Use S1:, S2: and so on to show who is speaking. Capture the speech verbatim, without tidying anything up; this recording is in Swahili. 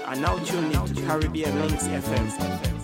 S1: are now tuned into Caribbean Links F M.